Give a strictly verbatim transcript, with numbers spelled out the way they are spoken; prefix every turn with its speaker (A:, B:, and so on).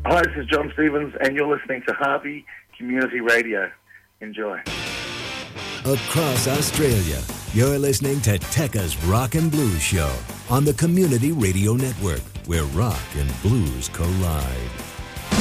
A: Hi, this is John Stevens, and you're listening to Harvey Community Radio. Enjoy.
B: Across Australia, you're listening to Tekka's Rock and Blues Show on the Community Radio Network, where rock and blues collide.